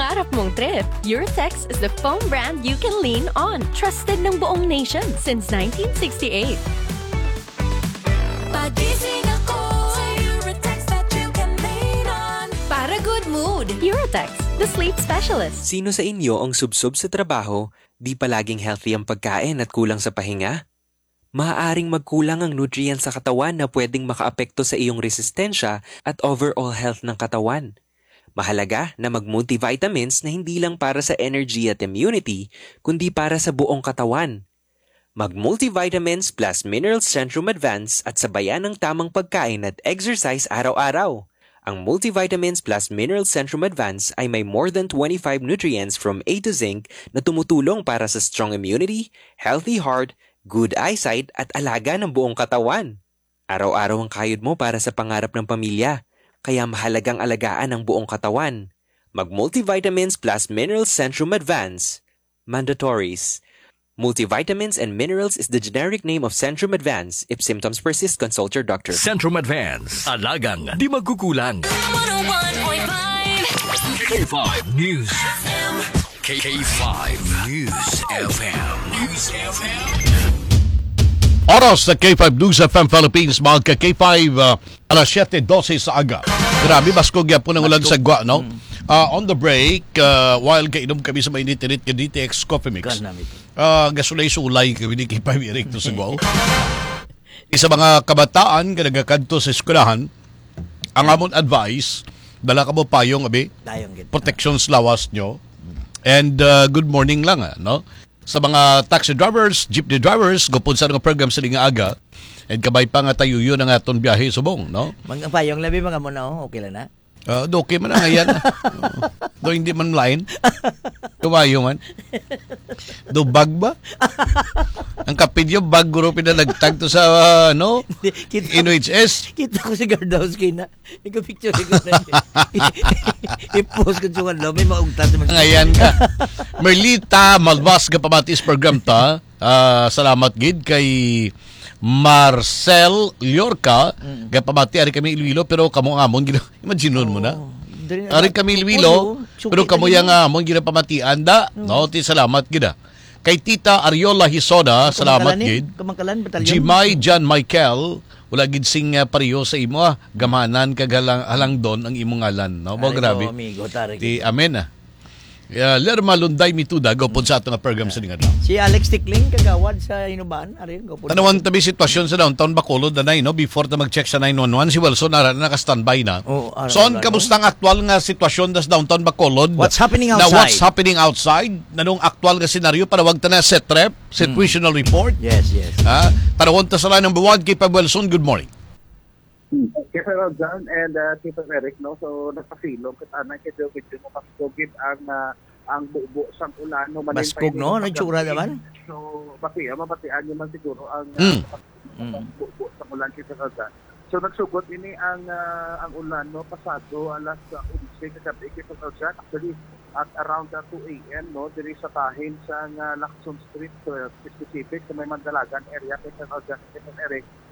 pangarap mong trip, Eurotex is the foam brand you can lean on. Trusted ng buong nation since 1968. Pagising ako sa Eurotex that you can lean on. Para good mood, Eurotex, the sleep specialist. Sino sa inyo ang subsob sa trabaho, di palaging healthy ang pagkain at kulang sa pahinga? Maaaring magkulang ang nutrients sa katawan na pwedeng makaapekto sa iyong resistensya at overall health ng katawan. Mahalaga na mag-multivitamins na hindi lang para sa energy at immunity, kundi para sa buong katawan. Mag-multivitamins plus Minerals Centrum Advance at sabayan ng tamang pagkain at exercise araw-araw. Ang Multivitamins plus Minerals Centrum Advance ay may more than 25 nutrients from A to Zinc na tumutulong para sa strong immunity, healthy heart, good eyesight at alaga ng buong katawan. Araw-araw ang kayod mo para sa pangarap ng pamilya, kaya mahalagang alagaan ang buong katawan. Mag-Multivitamins plus Minerals Centrum Advance. Mandatories. Multivitamins and Minerals is the generic name of Centrum Advance. If symptoms persist, consult your doctor. Centrum Advance. Alagang di magkukulang. 101.5 K5 News. K5 News FM. News FM. Oras sa K5 News FM Philippines, mga ka-K5, alas 7:12 sa aga. Grabe, basko gyapon ng ulan sa gwa, no? On the break, while kainom kami sa mainit-init ka DTX Coffee Mix, gasulay-sulay kami ni K5 Eric to sa gwa. Isa mga kabataan ka nagakadto sa eskwelahan, ang amon advice, dala ka mo payong, abi, protections lawas nyo, and good morning lang, no? Sa mga taxi drivers, jeepney drivers, gupod sa mga program sa nga aga, and kabay pa nga tayo yun ang aton biyahe subong, no? Mga payong labi, mga muna, okay lang na? Okay man na ngayon. Do hindi man line. Tumayo man. Do bag ba? Ang kapidyo bag guro pinalagtag to sa NHS. Kita ko si Gardowski na. Ikaw picture ko na. I-post ko sa may maugtad. Ngayon ka. Merlita Malvas ka pamatis program ta. Salamat gid kay Marcel Liorca, gapamati ari kami Iloilo pero kamo amon imagine mo na. Ari kami Iloilo pero kamo yang amon ginapamatian da. No, ti salamat gid. Kay Tita Ariola Hisoda, salamat gid. Jimay John Michael, wala gid sing pariyo sa imo, gamanan kag halang don ang imong ngalan, no? Bo grabe. Ti amen. Lerma Lunday Mituda, gopod sa ato nga program sa lingan. Si Alex Tikling, kagawad sa Inubaan. Tanawang tabi sitwasyon sa downtown Bacolod na no? Before na mag-check sa 911, si Wilson naka-standby na. So, kamusta ang aktual nga sitwasyon sa downtown Bacolod? What's happening outside? What's happening outside? Nanong aktual nga senaryo para wag ta na set rep, situational report? Yes. Tanawang ta sa line number 1, kay Wilson, good morning. Kaya Sir John and Tito Eric, no? So, nagpasilong kita na kaya video mo paskugid ang bubo sang ulan. No? Baskog, no? Nagsura naman? So, mabatian nyo man siguro ang bubo sang ulan kaya Sir John. So, nagsugod ini ang ulan, no? Pasado, alas 11 kagabi kaya Sir John. Actually, at around 2 a.m., no? Diri sa tahin sa Lacson Street, specific, sa may Mandalagan area kaya Sir John, Tito Eric.